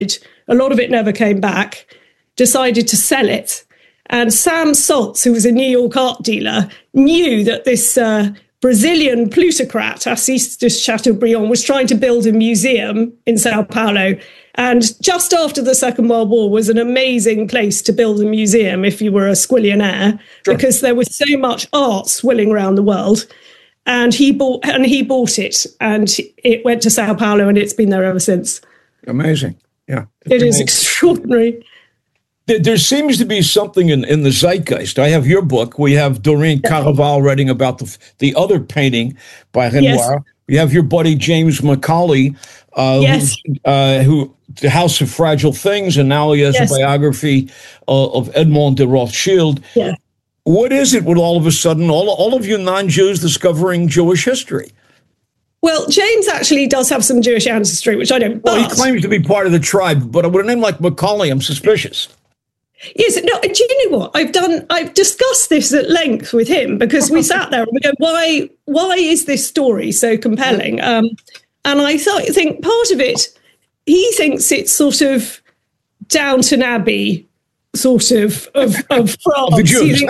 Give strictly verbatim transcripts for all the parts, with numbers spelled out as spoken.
a lot of it never came back, decided to sell it. And Sam Saltz, who was a New York art dealer, knew that this uh, Brazilian plutocrat, Assis de Chateaubriand, was trying to build a museum in Sao Paulo. And just after the Second World War was an amazing place to build a museum if you were a squillionaire, sure. because there was so much art swilling around the world. And he bought and he bought it, and it went to Sao Paulo, and it's been there ever since. Amazing. Yeah. It is extraordinary. There, there seems to be something in, in the zeitgeist. I have your book. We have Doreen Caraval writing about the the other painting by Renoir. Yes. We have your buddy James Macaulay, uh, yes. who, uh, who The House of Fragile Things, and now he has yes. a biography uh, of Edmond de Rothschild. Yeah. What is it with all of a sudden, all, all of you non-Jews discovering Jewish history? Well, James actually does have some Jewish ancestry, which I don't. Well, he claims to be part of the tribe, but with a name like Macaulay, I'm suspicious. Yes, no, do you know what? I've done, I've discussed this at length with him, because we sat there and we go, why, why is this story so compelling? Um, and I thought, think part of it, he thinks it's sort of Downton Abbey, sort of, of, of France. The Jews.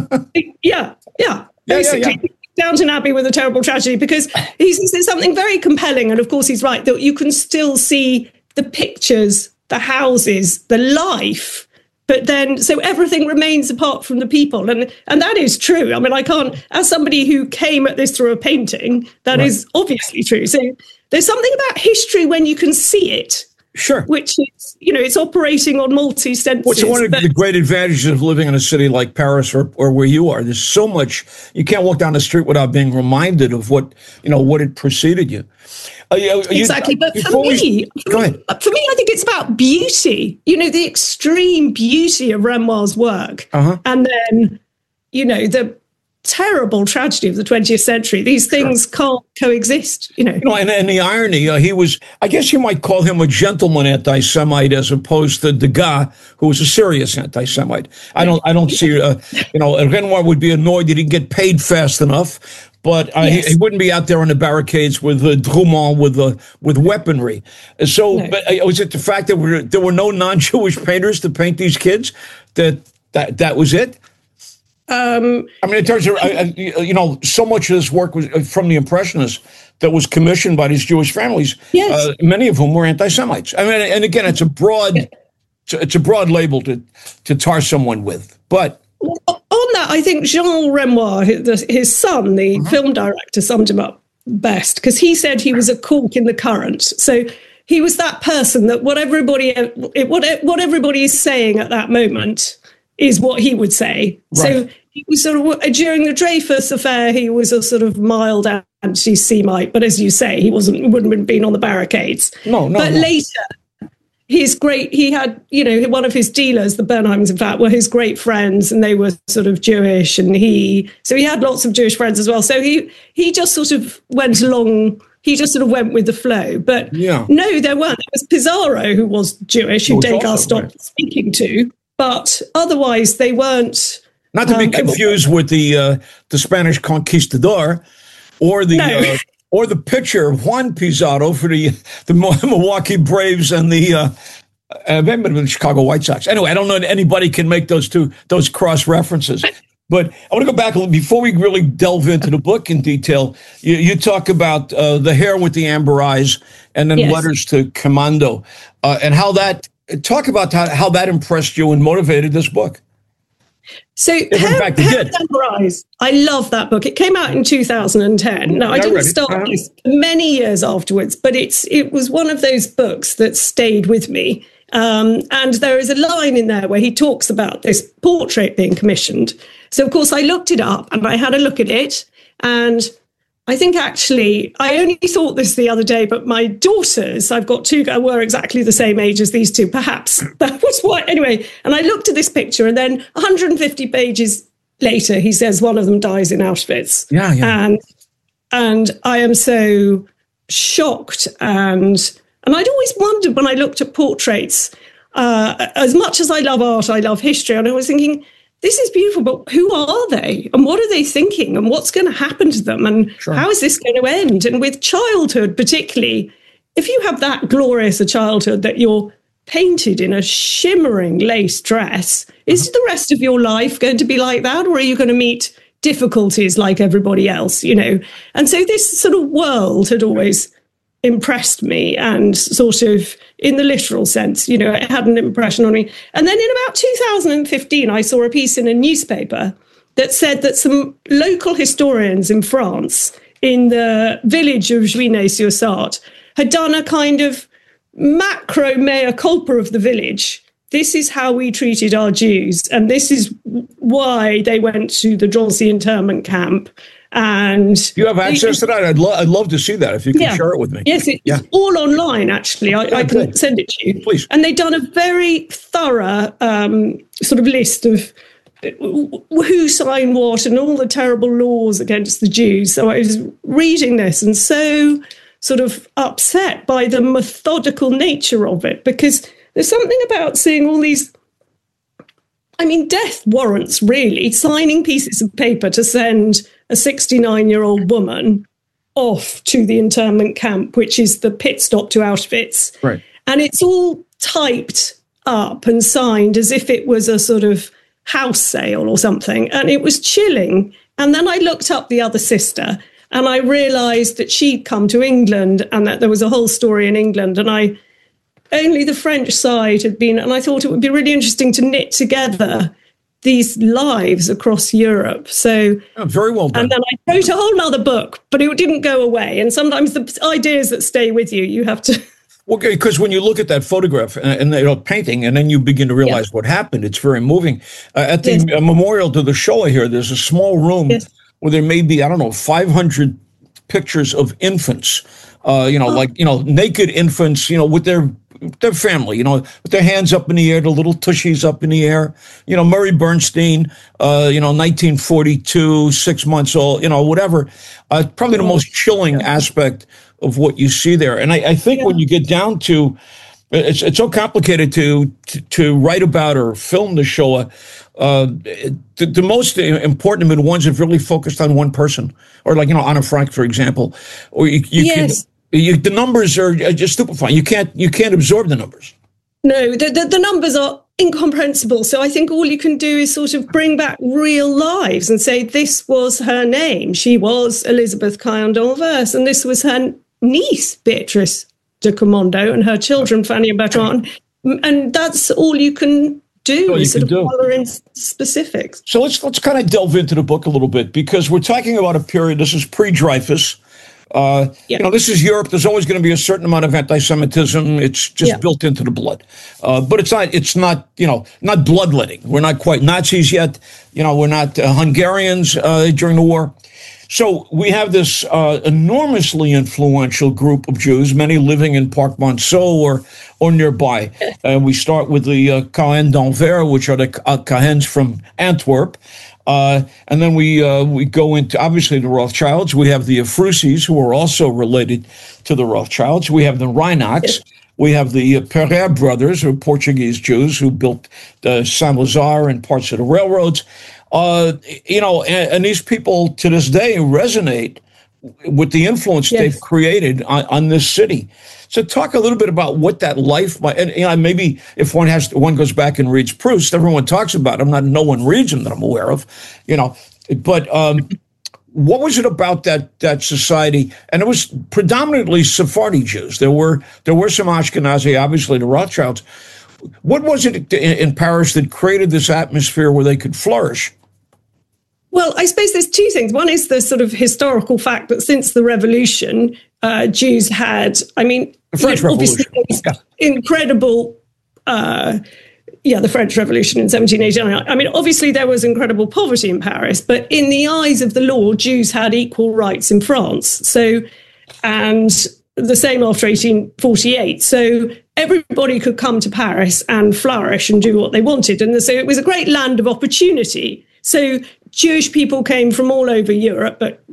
yeah, yeah, basically. Yeah, yeah, yeah. Downton Abbey with a terrible tragedy, because he says there's something very compelling. And of course, he's right, that you can still see the pictures, the houses, the life. But then, so everything remains apart from the people. And and that is true. I mean, I can't, as somebody who came at this through a painting, that right. is obviously true. So there's something about history when you can see it. Sure. Which is, you know, it's operating on multi-senses. Which is one of the great advantages of living in a city like Paris or, or where you are. There's so much, you can't walk down the street without being reminded of what, you know, what had preceded you. Uh, you exactly. But for me, we, go ahead. for me, I think it's about beauty, you know, the extreme beauty of Renoir's work. Uh-huh. And then, you know, the terrible tragedy of the twentieth century. These things sure. can't coexist, you know. You know, and, and the irony, uh, he was, I guess you might call him a gentleman anti-Semite as opposed to Degas, who was a serious anti-Semite. I don't, I don't see, uh, you know, Renoir would be annoyed that he didn't get paid fast enough. But uh, yes. he, he wouldn't be out there on the barricades with uh, Drummond with uh, with weaponry. So, no. but uh, was it the fact that we're, there were no non-Jewish painters to paint these kids? That that that was it. Um, I mean, in terms of uh, you know, so much of this work was from the Impressionists that was commissioned by these Jewish families. Yes. Uh, many of whom were anti-Semites. I mean, and again, it's a broad it's, a, it's a broad label to to tar someone with, but. On that, I think Jean Renoir, his, his son, the uh-huh. film director, summed him up best, because he said he was a cork in the current. So he was that person that what everybody what what everybody is saying at that moment is what he would say. Right. So he was sort of, during the Dreyfus affair, he was a sort of mild anti-Semite, but as you say, he wasn't wouldn't have been on the barricades. No, no. But no. later. His great, he had, you know, one of his dealers, the Bernheims, in fact, were his great friends, and they were sort of Jewish, and he, so he had lots of Jewish friends as well. So he, he just sort of went along, he just sort of went with the flow. But yeah. no, there weren't. There was Pizarro, who was Jewish, who Degas stopped right. speaking to, but otherwise they weren't. Not to be um, confused with the uh, the Spanish conquistador or the. No. Uh, Or the picture of Juan Pizarro for the the Milwaukee Braves and the uh, uh, the Chicago White Sox. Anyway, I don't know if anybody can make those two those cross references. But I want to go back a little before we really delve into the book in detail. You, you talk about uh, the hair with the amber eyes, and then yes. letters to Commando, uh, and how that talk about how, how that impressed you and motivated this book. So, if Hair, in fact it Hair did. Eyes, I love that book. It came out in two thousand ten. Now, I didn't read it. start Uh-huh. this many years afterwards, but it's it was one of those books that stayed with me. Um, and there is a line in there where he talks about this portrait being commissioned. So, of course, I looked it up and I had a look at it. And I think actually, I only thought this the other day, but my daughters, I've got two, were exactly the same age as these two, perhaps. That was why. Anyway, and I looked at this picture, and then one hundred fifty pages later, he says one of them dies in Auschwitz. Yeah, yeah. And, and I am so shocked. And, and I'd always wondered when I looked at portraits, uh, as much as I love art, I love history. And I was thinking, this is beautiful, but who are they? And what are they thinking? And what's going to happen to them? And sure. how is this going to end? And with childhood, particularly, if you have that glorious a childhood that you're painted in a shimmering lace dress. Is the rest of your life going to be like that, or are you going to meet difficulties like everybody else, you know? And so this sort of world had always impressed me, and sort of in the literal sense, you know, it had an impression on me. And then in about two thousand fifteen, I saw a piece in a newspaper that said that some local historians in France, in the village of Juigné-sur-Sarthe, had done a kind of macro mea culpa of the village. This is how we treated our Jews, and this is why they went to the Drancy internment camp. And you have access to that? I'd, lo- I'd love to see that if you can yeah. share it with me. Yes, it's yeah. all online, actually. I, yeah, I can send it to you. Please. And they've done a very thorough um, sort of list of who signed what and all the terrible laws against the Jews. So I was reading this and so sort of upset by the methodical nature of it, because there's something about seeing all these, I mean, death warrants, really, signing pieces of paper to send a sixty-nine-year-old woman off to the internment camp, which is the pit stop to Auschwitz. Right. And it's all typed up and signed as if it was a sort of house sale or something. And it was chilling. And then I looked up the other sister and I realised that she'd come to England and that there was a whole story in England. And I only the French side had been, and I thought it would be really interesting to knit together these lives across Europe. So oh, very well done. And then I wrote a whole nother book, but it didn't go away. And sometimes the ideas that stay with you, you have to. Well, because when you look at that photograph and, and you know, painting, and then you begin to realize yeah. what happened, it's very moving. Uh, at the yes. uh, memorial to the Shoah here, there's a small room yes. where there may be, I don't know, five hundred pictures of infants, uh, you know, oh. like, you know, naked infants, you know, with their their family, you know, with their hands up in the air, the little tushies up in the air, you know, Murray Bernstein, uh, you know, nineteen forty-two, six months old, you know, whatever. Uh, probably the most chilling yeah. aspect of what you see there. And I, I think yeah. when you get down to, it's it's so complicated to to, to write about or film the Shoah. Uh, the, the most important of the ones have really focused on one person, or like, you know, Anna Frank, for example, or you, you yes. can. You, the numbers are just stupefying. You can't you can't absorb the numbers. No, the, the, the numbers are incomprehensible. So I think all you can do is sort of bring back real lives and say this was her name. She was Elizabeth Caillon d'Anvers, and this was her niece, Beatrice de Comondo, and her children, Fanny and Bertrand. And that's all you can do, is sort of color in specifics. So let's let's kind of delve into the book a little bit, because we're talking about a period, this is pre-Dreyfus. Uh, yeah. You know, this is Europe. There's always going to be a certain amount of anti-Semitism. It's just yeah. built into the blood. Uh, but it's not, it's not, you know, not bloodletting. We're not quite Nazis yet. You know, we're not uh, Hungarians uh, during the war. So we have this uh, enormously influential group of Jews, many living in Parc Monceau or or nearby. Uh, we start with the uh, Cahen d'Anvers, which are the uh, Cahens from Antwerp. Uh, and then we uh, we go into, obviously, the Rothschilds. We have the Ephrussis, who are also related to the Rothschilds. We have the Reinachs. We have the uh, Pereira brothers, who are Portuguese Jews, who built uh, Saint Lazare and parts of the railroads. Uh, you know, and, and these people to this day resonate with the influence yes. they've created on, on this city. So talk a little bit about what that life might, and you know, maybe if one has, one goes back and reads Proust, everyone talks about him, not, no one reads him that I'm aware of, you know, but um, what was it about that, that society? And it was predominantly Sephardi Jews. There were, there were some Ashkenazi, obviously the Rothschilds. What was it in, in Paris that created this atmosphere where they could flourish? Well, I suppose there's two things. One is the sort of historical fact that since the revolution, uh, Jews had, I mean, the French you know, Revolution. Yeah. incredible, uh, yeah, the French Revolution in seventeen eighty-nine. I mean, obviously there was incredible poverty in Paris, but in the eyes of the law, Jews had equal rights in France. So, and the same after eighteen forty-eight. So everybody could come to Paris and flourish and do what they wanted. And so it was a great land of opportunity. So Jewish people came from all over Europe, but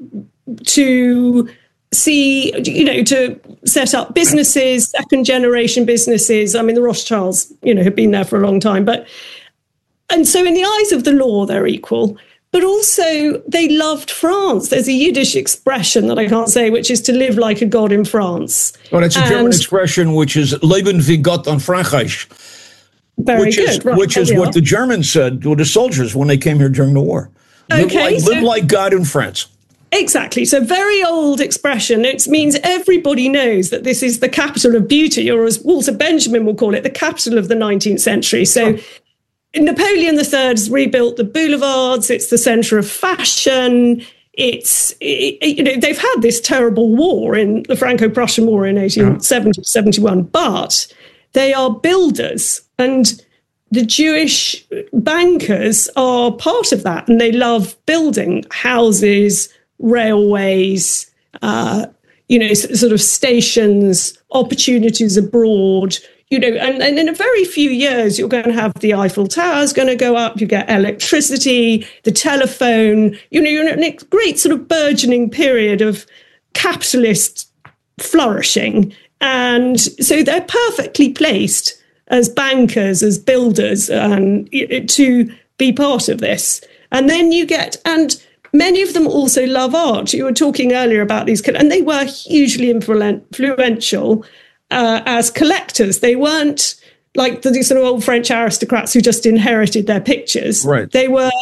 to see, you know, to set up businesses, second generation businesses. I mean, the Rothschilds, you know, have been there for a long time. But, and so in the eyes of the law, they're equal. but also they loved France. There's a Yiddish expression that I can't say, which is to live like a god in France. Well, that's a German and, expression, which is Leben wie Gott in Frankreich. Very which good. Is, right, which is what are. the Germans said to the soldiers when they came here during the war. Okay, live, like, so, live like God in France. Exactly. So very old expression. It means everybody knows that this is the capital of beauty, or as Walter Benjamin will call it, the capital of the nineteenth century. So oh. Napoleon the Third has rebuilt the boulevards. It's the center of fashion. It's, it, you know, they've had this terrible war in the Franco-Prussian War in eighteen seventy, seventy-one, but they are builders, and the Jewish bankers are part of that, and they love building houses, railways, uh, you know, sort of stations, opportunities abroad, you know, and, and in a very few years, you're going to have the Eiffel Tower is going to go up, you get electricity, the telephone, you know, you're in a great sort of burgeoning period of capitalist flourishing. And so they're perfectly placed as bankers, as builders, and to be part of this. And then you get, and many of them also love art. You were talking earlier about these, and they were hugely influential uh, as collectors. They weren't like the sort of old French aristocrats who just inherited their pictures. Right. They were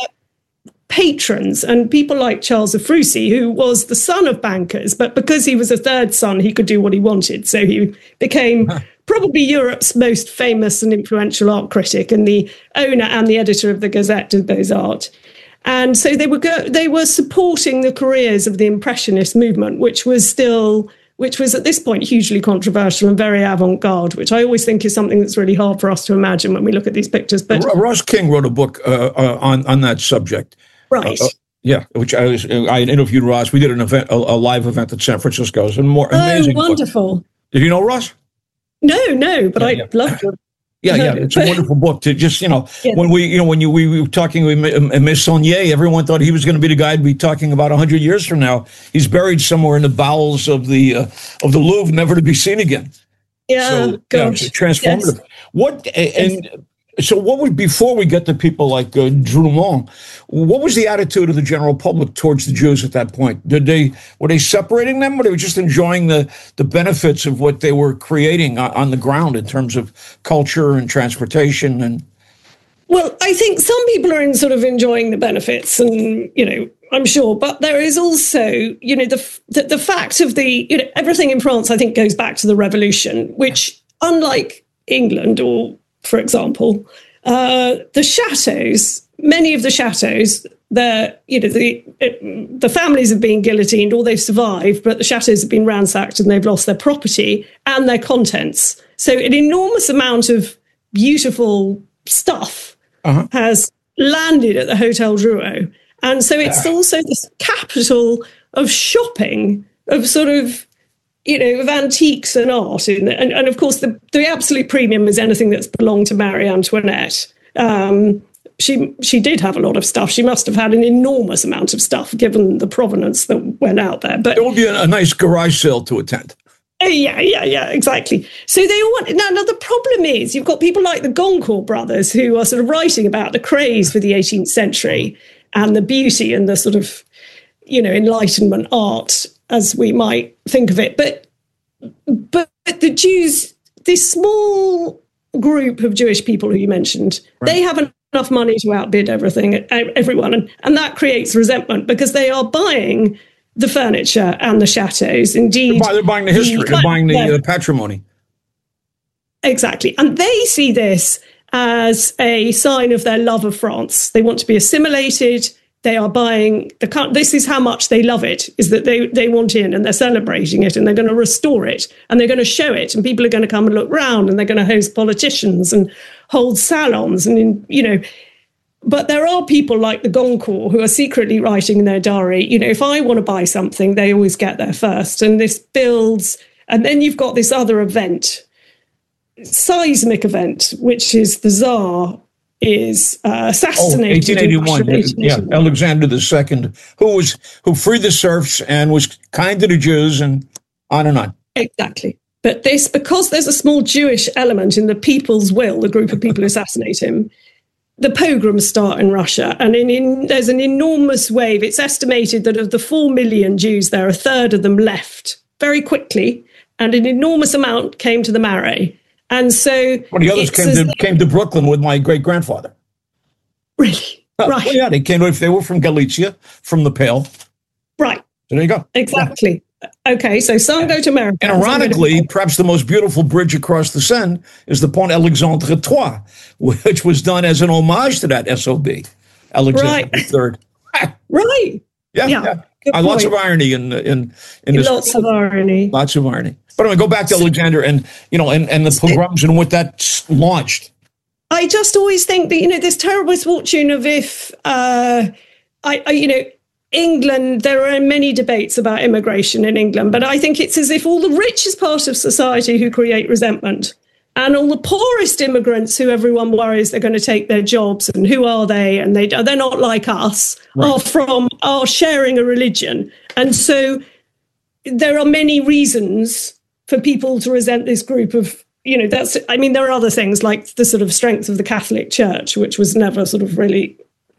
patrons, and people like Charles of Frucy, who was the son of bankers, but because he was a third son, he could do what he wanted. So he became huh. probably Europe's most famous and influential art critic, and the owner and the editor of the Gazette de Beaux-Arts. And so they were go- they were supporting the careers of the Impressionist movement, which was still, which was at this point hugely controversial and very avant-garde, which I always think is something that's really hard for us to imagine when we look at these pictures. But Ross King wrote a book uh, uh, on on that subject. Right. Uh, uh, yeah, which I was, I interviewed Ross. We did an event, a, a live event at San Francisco. It was a more amazing. Oh, wonderful! Book. Did you know Ross? No, no, but yeah, I yeah. loved it. Yeah, yeah, it's a wonderful book to just, you know, yeah. when we, you know, when you, we were talking with Miss Saunier, everyone thought he was going to be the guy to be talking about a hundred years from now. He's buried somewhere in the bowels of the, uh, of the Louvre, never to be seen again. Yeah, so, yeah, it's transformative. Yes. What, and yes. so what would, before we get to people like uh, Drummond, what was the attitude of the general public towards the Jews at that point? Did they, were they separating them, or they were just enjoying the, the benefits of what they were creating on, on the ground in terms of culture and transportation? And well, I think some people are in sort of enjoying the benefits, and, you know, I'm sure, but there is also, you know, the, the, the fact of the, you know, everything in France, I think, goes back to the revolution, which, unlike England, or for example, uh, the chateaus, many of the chateaus, the you know the it, the families have been guillotined or they've survived, but the chateaus have been ransacked and they've lost their property and their contents. So an enormous amount of beautiful stuff uh-huh. has landed at the Hotel Drouot, and so it's uh. also this capital of shopping, of sort of, you know, of antiques and art. And, and, and of course, the, the absolute premium is anything that's belonged to Marie Antoinette. Um, she she did have a lot of stuff. She must have had an enormous amount of stuff, given the provenance that went out there. But it would be a, a nice garage sale to attend. Uh, yeah, yeah, yeah, exactly. So they all want, now, now, the problem is you've got people like the Goncourt brothers who are sort of writing about the craze for the eighteenth century and the beauty and the sort of, you know, Enlightenment art, as we might think of it. But but the Jews, this small group of Jewish people who you mentioned, right. they haven't enough money to outbid everything, everyone. And, and that creates resentment because they are buying the furniture and the chateaus. Indeed, They're, buy, they're buying the history, the, they're buying the uh, patrimony. Exactly. And they see this as a sign of their love of France. They want to be assimilated. They are buying the, this is how much they love it, is that they, they want in, and they're celebrating it, and they're going to restore it, and they're going to show it, and people are going to come and look round, and they're going to host politicians and hold salons, and, in, you know, but there are people like the Goncourt who are secretly writing in their diary, you know, if I want to buy something, they always get there first, and this builds, and then you've got this other event, seismic event, which is the Tsar is uh, assassinated. Oh, eighteen eighty-one, yeah, Alexander the Second, who was who freed the serfs and was kind to the Jews, and on and on. Exactly. But this, because there's a small Jewish element in the people's will, the group of people who assassinate him, the pogroms start in Russia, and in, in, there's an enormous wave. It's estimated that of the four million Jews there, a third of them left very quickly, and an enormous amount came to the Marais. And so... Well, the others came to, came to Brooklyn with my great-grandfather. Really? Oh, right. Well, yeah, they came, if they were from Galicia, from the Pale. Right. So there you go. Exactly. Yeah. Okay, so some go to America. And ironically, perhaps the most beautiful bridge across the Seine is the Pont Alexandre trois, which was done as an homage to that S O B, Alexander right. the Third. Right. Yeah. yeah. yeah. Uh, lots of irony in in in this. Lots of irony. Lots of irony. But anyway, go back to Alexander and you know and, and the pogroms and what that launched. I just always think that you know this terrible misfortune of if uh, I, I you know. England, there are many debates about immigration in England, but I think it's as if all the richest part of society who create resentment and all the poorest immigrants who everyone worries they're going to take their jobs and who are they and they, they're not like us, right. are from, are sharing a religion. And so there are many reasons for people to resent this group of, you know, that's, I mean, there are other things like the sort of strength of the Catholic Church, which was never sort of really,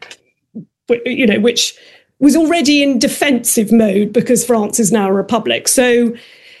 you know, which was already in defensive mode because France is now a republic. So,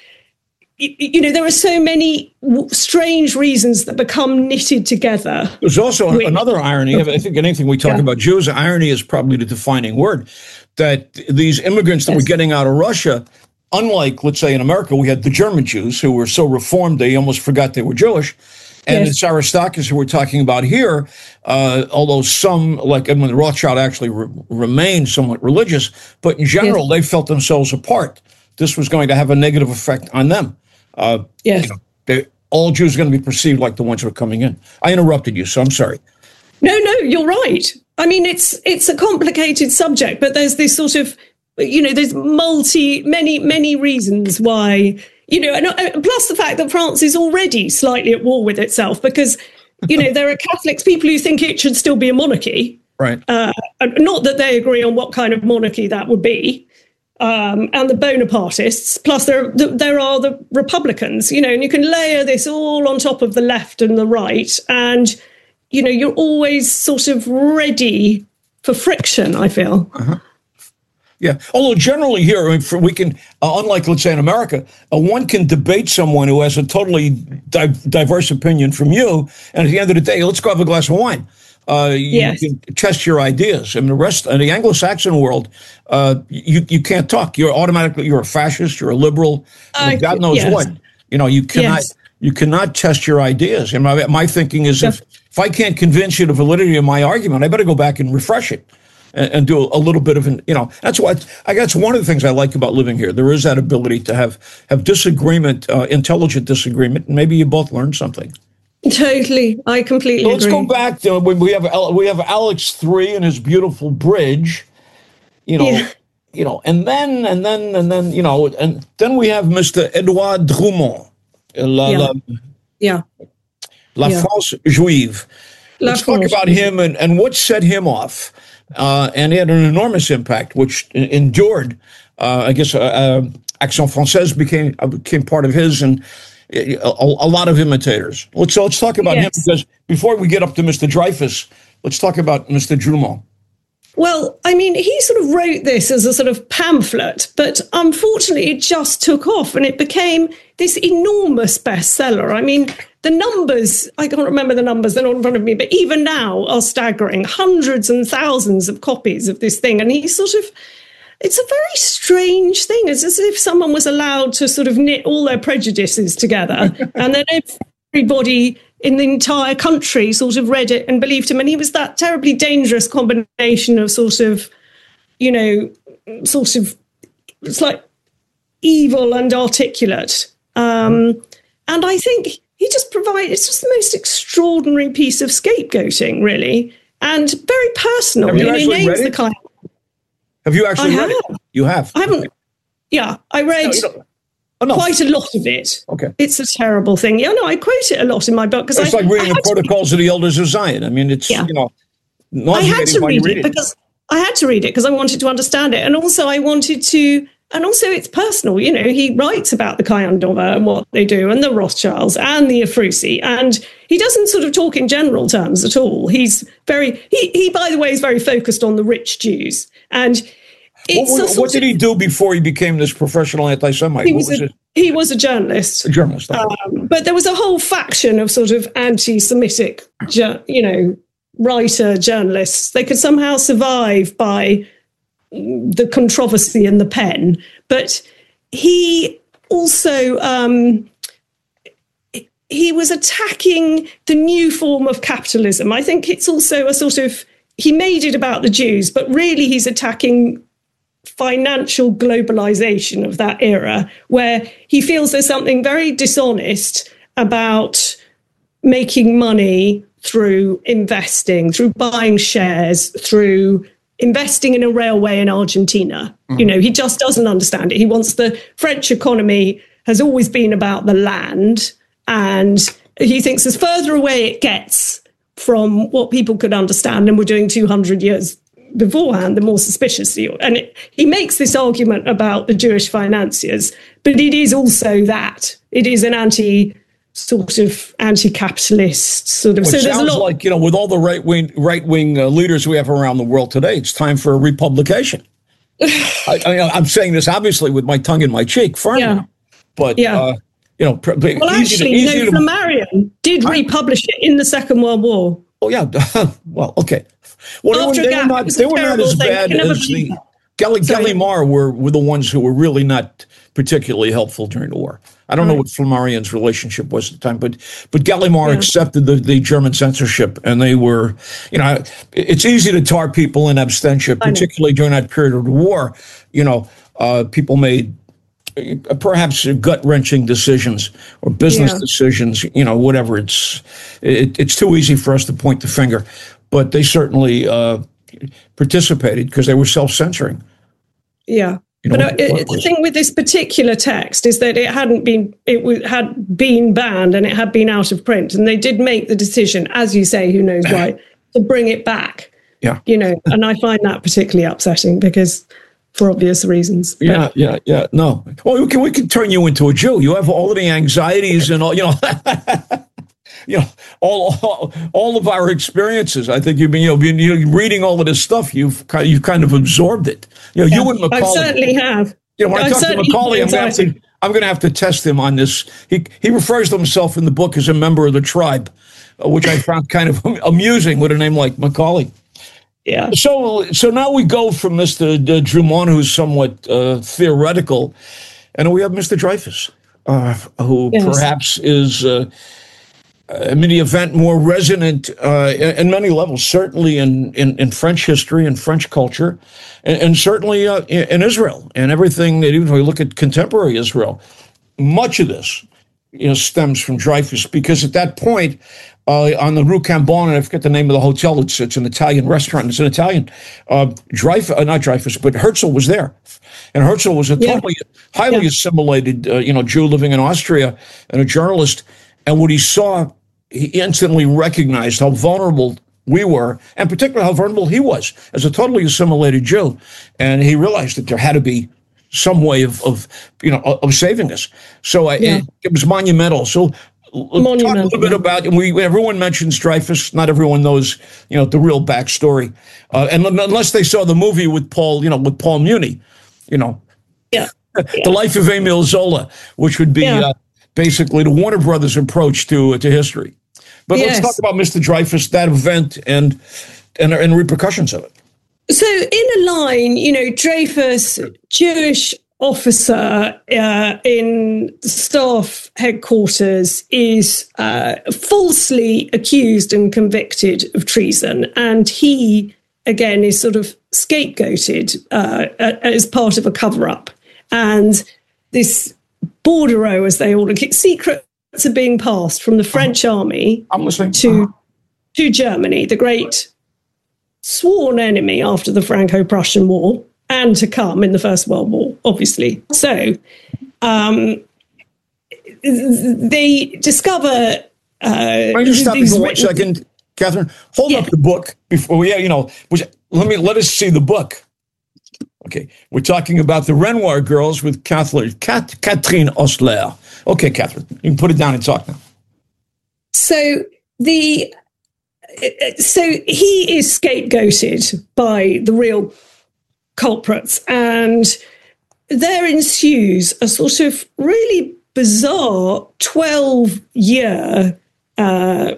you know, there are so many strange reasons that become knitted together. There's also with, another irony. I think anything we talk yeah. about Jews, irony is probably the defining word, that these immigrants that yes. were getting out of Russia, unlike, let's say, in America, we had the German Jews who were so reformed they almost forgot they were Jewish. And yes. it's Aristarchus who we're talking about here, uh, although some, like Edmund Rothschild, actually re- remained somewhat religious, but in general, yes. they felt themselves apart. This was going to have a negative effect on them. Uh, yes. You know, they, all Jews are going to be perceived like the ones who are coming in. I interrupted you, so I'm sorry. No, no, you're right. I mean, it's it's a complicated subject, but there's this sort of, you know, there's multi, many, many reasons why... You know, and plus the fact that France is already slightly at war with itself because, you know, there are Catholics, people who think it should still be a monarchy. Right. Uh, not that they agree on what kind of monarchy that would be. Um, and the Bonapartists, plus there, there are the Republicans, you know, and you can layer this all on top of the left and the right. And, you know, you're always sort of ready for friction, I feel. Uh-huh. Yeah, although generally here, I mean, for, we can, uh, unlike, let's say, in America, uh, one can debate someone who has a totally di- diverse opinion from you, and at the end of the day, let's go have a glass of wine. Uh, you yes. can test your ideas. I mean, the rest, in the Anglo-Saxon world, uh, you you can't talk. You're automatically, you're a fascist, you're a liberal, uh, God knows yes. what. You know, you cannot yes. you cannot test your ideas. And my, my thinking is, yes. if, if I can't convince you the validity of my argument, I better go back and refresh it. And do a little bit of an, you know, that's what I guess one of the things I like about living here. There is that ability to have have disagreement, uh, intelligent disagreement, and maybe you both learn something. Totally, I completely. So let's agree. go back to when we have we have Alex three and his beautiful bridge, you know, yeah. you know, and then and then and then you know, and then we have Mister Edouard Drumont, la yeah, la, yeah. la yeah. France juive. La Let's France. talk about him and, and what set him off. Uh, and he had an enormous impact, which endured. Uh, I guess uh, uh, Action Française became uh, became part of his, and a, a lot of imitators. Let's so let's talk about yes. him because before we get up to Mister Dreyfus, let's talk about Mister Drumont. Well, I mean, he sort of wrote this as a sort of pamphlet, but unfortunately, it just took off and it became this enormous bestseller. I mean, the numbers, I can't remember the numbers, they're not in front of me, but even now are staggering. Hundreds and thousands of copies of this thing. And he sort of, it's a very strange thing. It's as if someone was allowed to sort of knit all their prejudices together and then everybody in the entire country sort of read it and believed him. And he was that terribly dangerous combination of sort of, you know, sort of, it's like evil and articulate. Um, and I think he just provided, it's just the most extraordinary piece of scapegoating, really, and very personal. Have you, you actually know, read it? Kind of, have you actually I read have. it? You have? I haven't. Yeah, I read no, oh, no. quite a lot of it. Okay. It's a terrible thing. Yeah, no, I quote it a lot in my book. because It's I, like reading I the Protocols of the Elders of Zion. I mean, it's, yeah. you know, I had to read, read it it because I had to read it because I wanted to understand it. And also I wanted to and also it's personal. You know, he writes about the Kayandova and what they do, and the Rothschilds and the Aphrusi, and he doesn't sort of talk in general terms at all. He's very, he, he by the way, is very focused on the rich Jews. And it's what, what did he do before he became this professional anti-Semite? He was, what was a, it? he was a journalist. A journalist. Um, but there was a whole faction of sort of anti-Semitic, you know, writer journalists. They could somehow survive by the controversy in the pen. But he also, um, he was attacking the new form of capitalism. I think it's also a sort of, he made it about the Jews, but really he's attacking financial globalization of that era, where he feels there's something very dishonest about making money through investing, through buying shares, through investing in a railway in Argentina. Mm-hmm. You know, he just doesn't understand it. He wants the French economy has always been about the land, and he thinks as further away it gets from what people could understand, and we're doing two hundred years beforehand, the more suspicious he, and it, he makes this argument about the Jewish financiers, but it is also that it is an anti sort of anti-capitalist sort of. Well, so it there's sounds a lot, like, you know, with all the right wing right wing uh, leaders we have around the world today, it's time for a republication. I, I mean, I'm saying this obviously with my tongue in my cheek, firmly, yeah. but yeah. Uh, you know, pr- well, actually, to, no, to, Flammarion did I, republish it in the Second World War. Oh yeah, well, okay. Well, After they, were, they gap, were not, they were not as bad as the Gelly, Gallimard were, were the ones who were really not particularly helpful during the war. I don't right. know what Flammarion's relationship was at the time, but but Gallimard yeah. accepted the, the German censorship, and they were, you know, it's easy to tar people in absentia, particularly during that period of the war. You know, uh, people made perhaps gut-wrenching decisions or business yeah. decisions, you know, whatever. It's it, it's too easy for us to point the finger, but they certainly uh, participated because they were self-censoring. Yeah. You know, but uh, the thing with this particular text is that it hadn't been, it w- had been banned and it had been out of print. And they did make the decision, as you say, who knows why, to bring it back. Yeah. You know, and I find that particularly upsetting because for obvious reasons. But, yeah, yeah, yeah. No. Well, we can, we can turn you into a Jew. You have all of the anxieties and all, you know. You know, all, all all of our experiences. I think you've been, you know, been you know, reading all of this stuff. You've kind of, you've kind of absorbed it. You know, yeah, you and Macaulay. I certainly have. You know, when I, I talk to Macaulay, I'm going to I'm going to have to test him on this. He he refers to himself in the book as a member of the tribe, uh, which I found kind of amusing with a name like Macaulay. Yeah. So so now we go from Mister Drummond, who's somewhat uh, theoretical, and we have Mister Dreyfus, uh, who yes. perhaps is. Uh, in the event, more resonant uh, in, in many levels, certainly in, in, in French history and French culture, and, and certainly uh, in, in Israel and everything that, even when we look at contemporary Israel, much of this, you know, stems from Dreyfus, because at that point, uh, on the Rue Cambon, and I forget the name of the hotel, it's, it's an Italian restaurant, it's an Italian, uh, Dreyfus, uh, not Dreyfus, but Herzl was there. And Herzl was a yeah. totally, highly yeah. assimilated, uh, you know, Jew living in Austria and a journalist. And what he saw, he instantly recognized how vulnerable we were, and particularly how vulnerable he was as a totally assimilated Jew. And he realized that there had to be some way of, of you know, of saving us. So uh, yeah. it, it was monumental. So monumental. Talk a little bit about, and we everyone mentions Dreyfus. Not everyone knows, you know, the real backstory, uh, and unless they saw the movie with Paul, you know, with Paul Muni, you know, yeah, the yeah. Life of Emile Zola, which would be yeah. uh, basically the Warner Brothers approach to uh, to history. But yes. let's talk about Mister Dreyfus, that event, and and and repercussions of it. So, in a line, you know, Dreyfus, Jewish officer uh, in the staff headquarters, is uh, falsely accused and convicted of treason, and he again is sort of scapegoated uh, as part of a cover-up. And this bordereau, as they all look, secret. Are being passed from the French uh-huh. army I'm listening. to uh-huh. to Germany, the great sworn enemy after the Franco-Prussian War, and to come in the First World War, obviously. So um, they discover. Uh, Can you stop me for one second, Catherine? Hold yeah. up the book before we, you know, let me let us see the book. Okay, we're talking about the Renoir girls with Catherine, Kat, Catherine Osler. Okay, Catherine, you can put it down and talk now. So the so he is scapegoated by the real culprits, and there ensues a sort of really bizarre twelve year uh,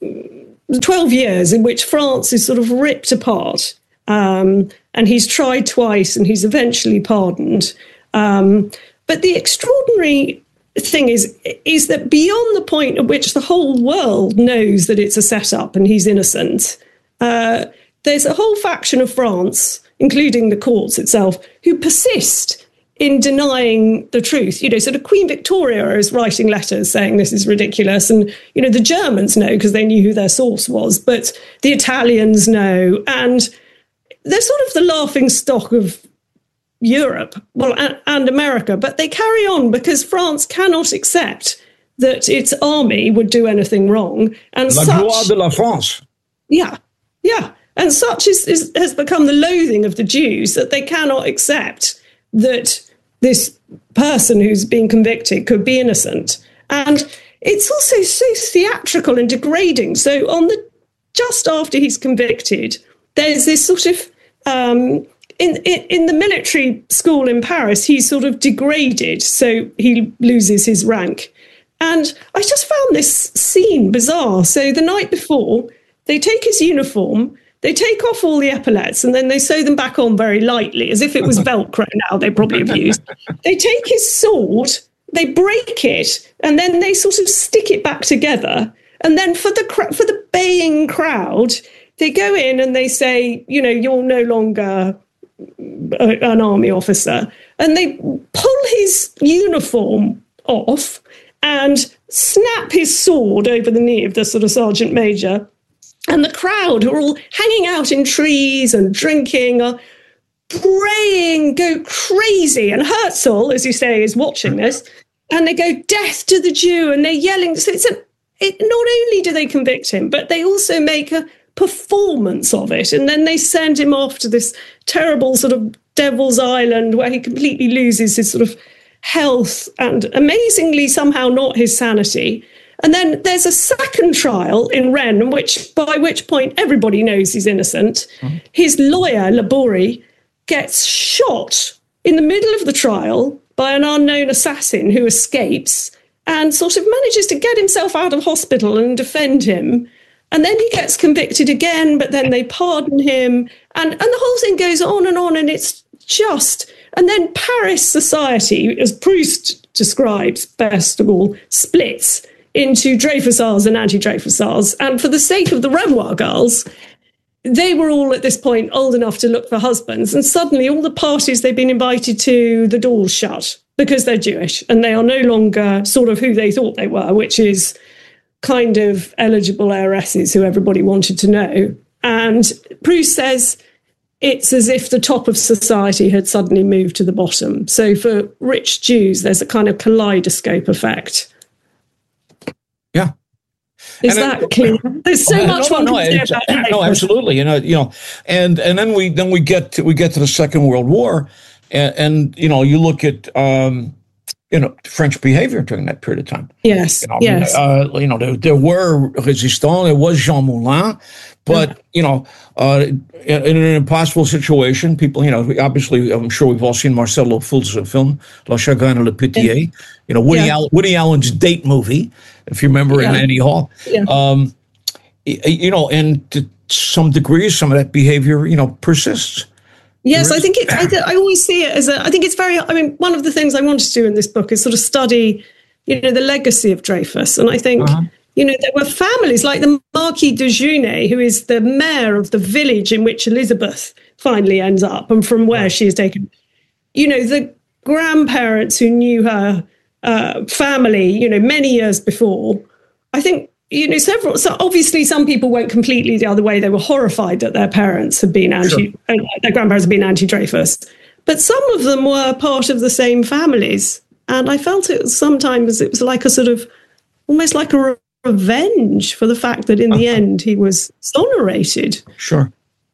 twelve years in which France is sort of ripped apart. Um, and he's tried twice and he's eventually pardoned. Um, but the extraordinary thing is, is that beyond the point at which the whole world knows that it's a setup and he's innocent, uh, there's a whole faction of France, including the courts itself, who persist in denying the truth. You know, sort of Queen Victoria is writing letters saying this is ridiculous. And, you know, the Germans know because they knew who their source was, but the Italians know. And they're sort of the laughing stock of Europe, well, and, and America, but they carry on because France cannot accept that its army would do anything wrong. And La such, gloire de la France. Yeah, yeah. And such is, is, has become the loathing of the Jews that they cannot accept that this person who's been convicted could be innocent. And it's also so theatrical and degrading. So on the just after he's convicted, there's this sort of Um, in, in in the military school in Paris, he's sort of degraded, so he loses his rank. And I just found this scene bizarre. So the night before, they take his uniform, they take off all the epaulets, and then they sew them back on very lightly, as if it was Velcro now, they probably have used. They take his sword, they break it, and then they sort of stick it back together. And then for the for the baying crowd, they go in and they say, you know, you're no longer a, an army officer. And they pull his uniform off and snap his sword over the knee of the sort of sergeant major. And the crowd, who are all hanging out in trees and drinking, are praying, go crazy. And Herzl, as you say, is watching this. And they go, death to the Jew. And they're yelling. So it's a, it, not only do they convict him, but they also make a performance of it, and then they send him off to this terrible sort of Devil's Island where he completely loses his sort of health and amazingly somehow not his sanity. And then there's a second trial in Rennes, which by which point everybody knows he's innocent. Mm-hmm. His lawyer, Laborie, gets shot in the middle of the trial by an unknown assassin who escapes and sort of manages to get himself out of hospital and defend him. And then he gets convicted again, but then they pardon him. And, and the whole thing goes on and on, and it's just... And then Paris society, as Proust describes best of all, splits into Dreyfusards and anti-Dreyfusards. And for the sake of the Renoir girls, they were all at this point old enough to look for husbands. And suddenly all the parties they've been invited to, the doors shut because they're Jewish. And they are no longer sort of who they thought they were, which is kind of eligible heiresses who everybody wanted to know. And Proust says it's as if the top of society had suddenly moved to the bottom. So for rich Jews, there's a kind of kaleidoscope effect. Yeah. Is and that it, clear? There's so uh, much no, one no, can no, say about no, absolutely. You know, you know, and and then we then we get to, we get to the Second World War, and, and you know, you look at um, you know, French behavior during that period of time. Yes, you know, yes. Uh, you know, there, there were résistants, there was Jean Moulin, but, yeah. you know, uh, in, in an impossible situation, people, you know, obviously, I'm sure we've all seen Marcel Le Foul's film, Le Chagrin et le Pitié, yeah. you know, Woody, yeah. Allen, Woody Allen's date movie, if you remember, yeah. in Annie Hall. Yeah. Um, you know, and to some degree, some of that behavior, you know, persists. Yes, I think it's, I, th- I always see it as a, I think it's very, I mean, one of the things I wanted to do in this book is sort of study, you know, the legacy of Dreyfus. And I think, uh-huh. you know, there were families like the Marquis de Junet, who is the mayor of the village in which Elizabeth finally ends up and from where she is taken. You know, the grandparents who knew her uh, family, you know, many years before. I think, you know, several, so obviously some people went completely the other way. They were horrified that their parents had been anti, sure. uh, their grandparents had been anti-Dreyfus. But some of them were part of the same families. And I felt it was sometimes, it was like a sort of, almost like a re- revenge for the fact that in the end he was exonerated. Sure.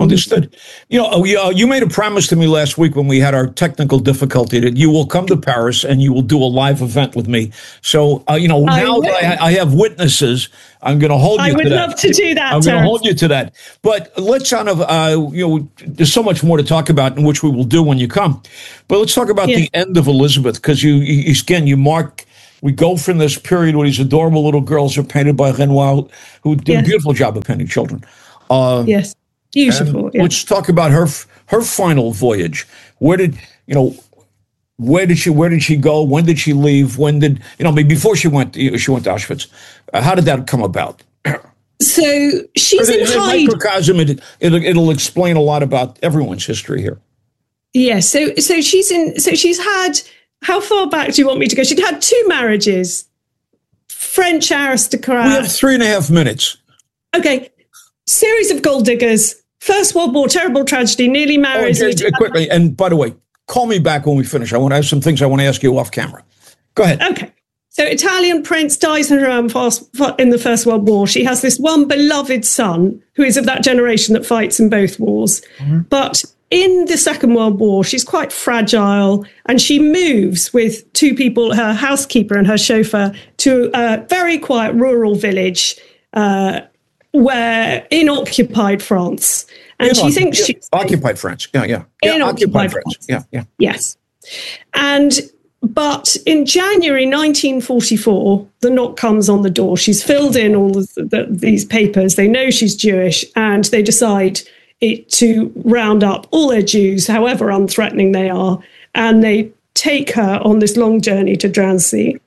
Understood. You know, you, uh, you made a promise to me last week when we had our technical difficulty that you will come to Paris and you will do a live event with me. So, uh, you know, I now will. that I, I have witnesses, I'm going to hold you I to that. would love to do that, I'm going to Terence. hold you to that. But let's kind of, uh, you know, there's so much more to talk about, in which we will do when you come. But let's talk about Yeah. the end of Elizabeth, because you, you, again, you mark, we go from this period where these adorable little girls are painted by Renoir, who did Yeah. a beautiful job of painting children. Uh, Yes. Beautiful. and Yeah. Let's talk about her her final voyage. Where did you know? Where did she Where did she go? When did she leave? When did you know? I mean, before she went, she went to Auschwitz. Uh, how did that come about? So she's in in hiding. microcosm, it, it'll, it'll explain a lot about everyone's history here. Yeah. So so she's in. So she's had. How far back do you want me to go? She'd had two marriages. French aristocrat. We have three and a half minutes. Okay. Series of gold diggers. First World War, terrible tragedy, nearly Oh, married. okay, quickly, and by the way, call me back when we finish. I want to have some things I want to ask you off camera. Go ahead. Okay. So Italian prince dies in her own fast, in the First World War. She has this one beloved son who is of that generation that fights in both wars. Mm-hmm. But in the Second World War, she's quite fragile, and she moves with two people, her housekeeper and her chauffeur, to a very quiet rural village uh, where in occupied France. And in she occupied, thinks yeah, she's occupied France. Yeah, yeah. yeah in occupied, occupied France. France. Yeah, yeah. Yes. And but in January nineteen forty-four, the knock comes on the door. She's filled in all of the, the, these papers. They know she's Jewish, and they decide it, to round up all their Jews, however unthreatening they are, and they take her on this long journey to Drancy.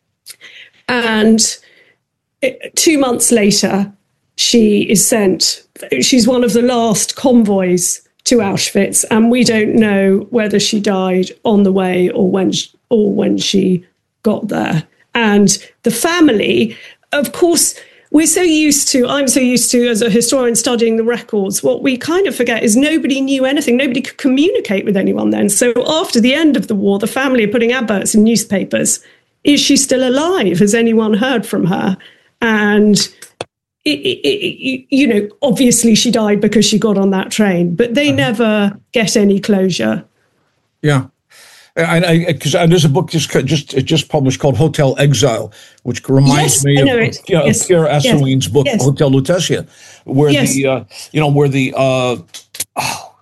And it, two months later, she is sent. She's one of the last convoys to Auschwitz, and we don't know whether she died on the way or when she, or when she got there. And the family, of course, we're so used to, I'm so used to as a historian studying the records, what we kind of forget is nobody knew anything. Nobody could communicate with anyone then. So after the end of the war, the family are putting adverts in newspapers. Is she still alive? Has anyone heard from her? And It, it, it, you know, obviously she died because she got on that train, but they never get any closure. Yeah, I because there's a book just just just published called Hotel Exile, which reminds Yes, me I of, know it. yeah, Yes. of Pierre Assoulin's Yes. book Yes. Hotel Lutetia, where Yes. the uh, you know where the uh, oh,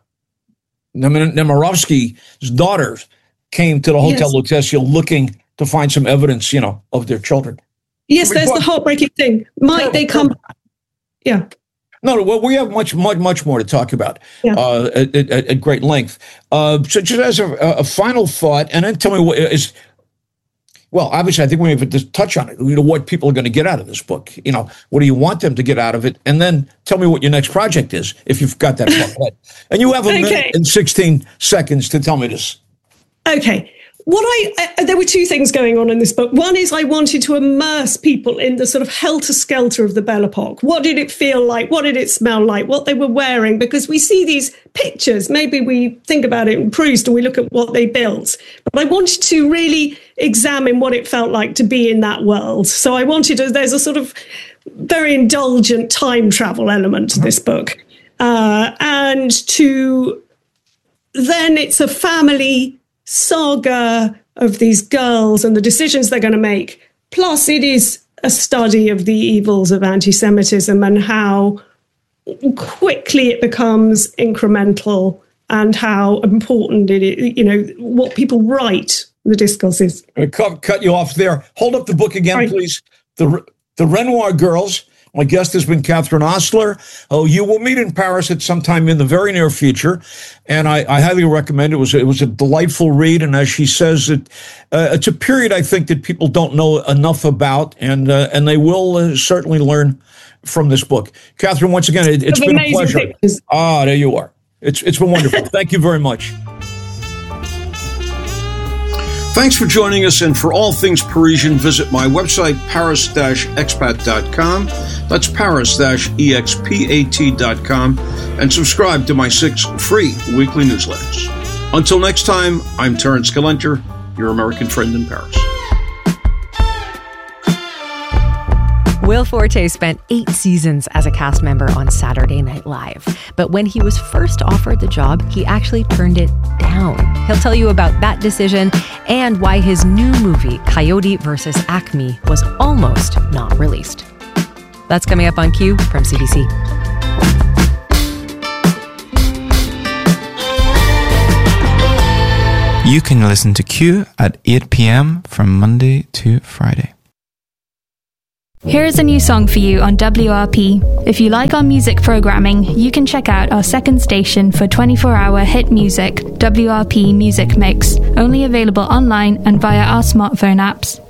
Nemirovsky's daughters came to the Hotel Yes. Lutetia looking to find some evidence, you know, of their children. Yes, there's the heartbreaking thing. Might they come? Yeah. No, well, we have much, much, much more to talk about Yeah. uh, at, at, at great length. Uh, so, just as a, a final thought, and then tell me what is. Well, obviously, I think we have to touch on it. You know, what people are going to get out of this book. You know, what do you want them to get out of it? And then tell me what your next project is, if you've got that far ahead. And you have a Okay. minute and sixteen seconds to tell me this. Okay. What I, uh, there were two things going on in this book. One is I wanted to immerse people in the sort of helter-skelter of the Belle Epoque. What did it feel like? What did it smell like? What they were wearing? Because we see these pictures. Maybe we think about it in Proust and we look at what they built. But I wanted to really examine what it felt like to be in that world. So I wanted to, there's a sort of very indulgent time travel element to this book. Uh, and to then it's a family saga of these girls and the decisions they're going to make. Plus, it is a study of the evils of anti-Semitism and how quickly it becomes incremental and how important it is, you know, what people write, the discourse is. I cut, cut you off there. Hold up the book again, Sorry. please. The The Renoir Girls. My guest has been Catherine Ostler. Oh, you will meet in Paris at some time in the very near future, and I, I highly recommend it. It was it was a delightful read, and as she says, it uh, it's a period I think that people don't know enough about, and uh, and they will uh, certainly learn from this book. Catherine, once again, it, it's Of been a amazing pleasure. pictures. Ah, there you are. It's it's been wonderful. Thank you very much. Thanks for joining us, and for all things Parisian, visit my website, paris dash expat dot com. That's paris dash expat dot com, and subscribe to my six free weekly newsletters. Until next time, I'm Terence Kalenter, your American friend in Paris. Will Forte spent eight seasons as a cast member on Saturday Night Live. But when he was first offered the job, he actually turned it down. He'll tell you about that decision and why his new movie, Coyote versus Acme, was almost not released. That's coming up on Q from C B C. You can listen to Q at eight p.m. from Monday to Friday. Here's a new song for you on W R P. If you like our music programming, you can check out our second station for twenty-four hour hit music, W R P Music Mix, only available online and via our smartphone apps.